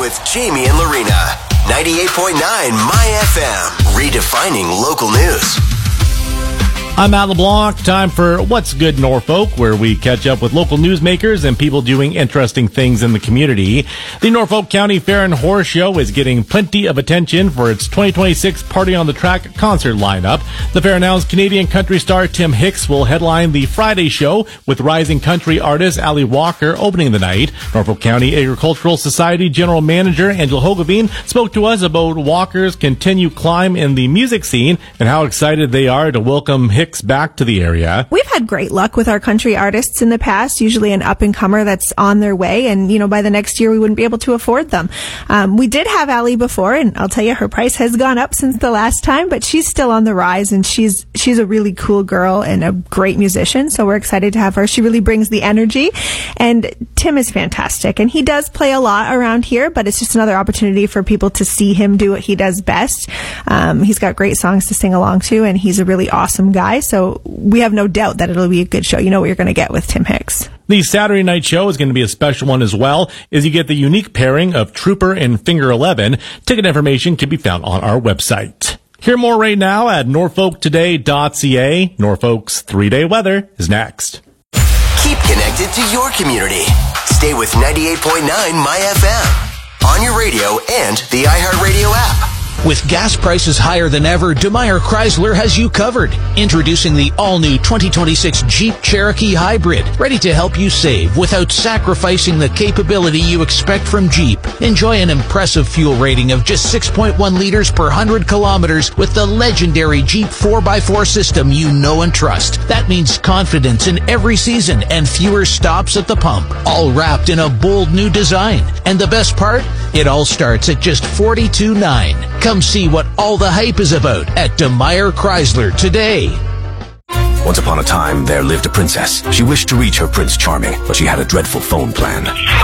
with Jamie and Lorena. 98.9 My FM, redefining local news. I'm Matt LeBlanc. Time for What's Good Norfolk, where we catch up with local newsmakers and people doing interesting things in the community. The Norfolk County Fair and Horse Show is getting plenty of attention for its 2026 Party on the Track concert lineup. The fair announced Canadian country star Tim Hicks will headline the Friday show, with rising country artist Ali Walker opening the night. Norfolk County Agricultural Society General Manager Angela Hogeveen spoke to us about Walker's continued climb in the music scene and how excited they are to welcome Hicks back to the area. We've had great luck with our country artists in the past, usually an up-and-comer that's on their way, and, by the next year we wouldn't be able to afford them. We did have Ali before, and I'll tell you, her price has gone up since the last time, but she's still on the rise, and she's a really cool girl and a great musician, so we're excited to have her. She really brings the energy, and Tim is fantastic, and he does play a lot around here, but it's just another opportunity for people to see him do what he does best. He's got great songs to sing along to, and he's a really awesome guy. So we have no doubt that it'll be a good show. You know what you're going to get with Tim Hicks. The Saturday night show is going to be a special one as well, as you get the unique pairing of Trooper and Finger 11. Ticket information can be found on our website. Hear more right now at norfolktoday.ca. Norfolk's 3-day weather is next. Keep connected to your community. Stay with 98.9 My FM on your radio and the iHeartRadio app. With gas prices higher than ever, DeMeyer Chrysler has you covered. Introducing the all-new 2026 Jeep Cherokee Hybrid, ready to help you save without sacrificing the capability you expect from Jeep. Enjoy an impressive fuel rating of just 6.1 liters per 100 kilometers with the legendary Jeep 4x4 system you know and trust. That means confidence in every season and fewer stops at the pump, all wrapped in a bold new design. And the best part? It all starts at just $42,900. Come see what all the hype is about at DeMeyer Chrysler today. Once upon a time, there lived a princess. She wished to reach her Prince Charming, but she had a dreadful phone plan.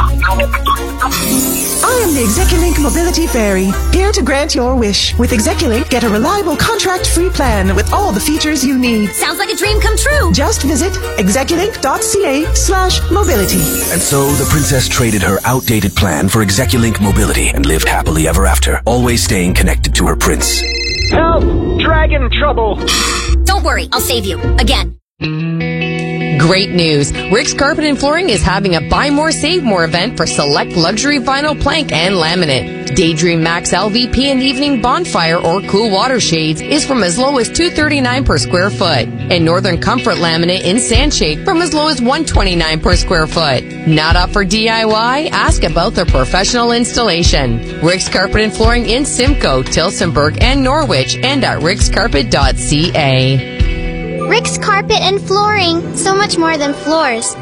I am the Execulink Mobility Fairy, here to grant your wish. With Execulink, get a reliable contract-free plan with all the features you need. Sounds like a dream come true. Just visit execulink.ca/mobility. And so the princess traded her outdated plan for Execulink Mobility and lived happily ever after, always staying connected to her prince. Help! Dragon trouble! Don't worry, I'll save you. Again. Great news. Rick's Carpet and Flooring is having a Buy More, Save More event for select luxury vinyl plank and laminate. Daydream Max LVP and Evening Bonfire or Cool Water Shades is from as low as $239 per square foot. And Northern Comfort Laminate in Sandshade from as low as $129 per square foot. Not up for DIY? Ask about their professional installation. Rick's Carpet and Flooring in Simcoe, Tillsonburg, and Norwich, and at rickscarpet.ca. Rick's Carpet and Flooring, so much more than floors.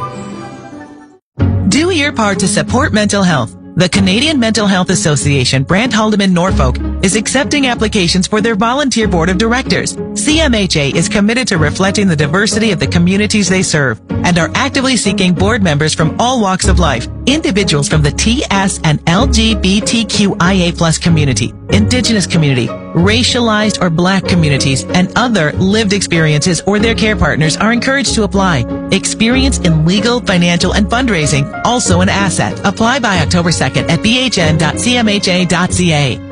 Do your part to support mental health. The Canadian Mental Health Association, Brant Haldeman Norfolk, is accepting applications for their volunteer board of directors. CMHA is committed to reflecting the diversity of the communities they serve and are actively seeking board members from all walks of life, individuals from the TS and LGBTQIA+ community, Indigenous community, racialized or Black communities, and other lived experiences or their care partners are encouraged to apply. Experience in legal, financial, and fundraising, also an asset. Apply by October 2nd at bhn.cmha.ca.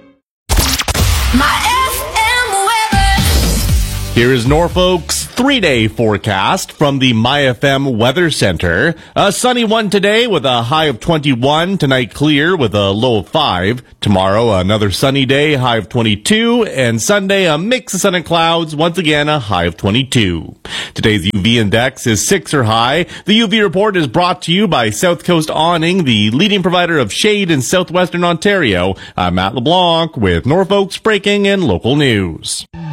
Here is Norfolk's 3-day forecast from the MyFM Weather Center. A sunny one today with a high of 21. Tonight clear with a low of 5. Tomorrow another sunny day, high of 22. And Sunday a mix of sun and clouds, once again a high of 22. Today's UV index is 6 or high. The UV report is brought to you by South Coast Awning, the leading provider of shade in southwestern Ontario. I'm Matt LeBlanc with Norfolk's breaking and local news.